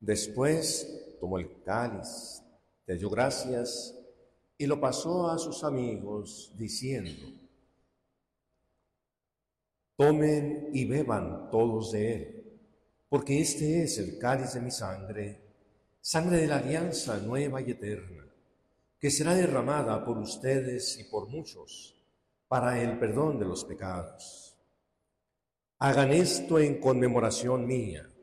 Después tomó el cáliz, te dio gracias y lo pasó a sus amigos, diciendo: Tomen y beban todos de él, porque este es el cáliz de mi sangre, sangre de la alianza nueva y eterna, que será derramada por ustedes y por muchos para el perdón de los pecados. Hagan esto en conmemoración mía.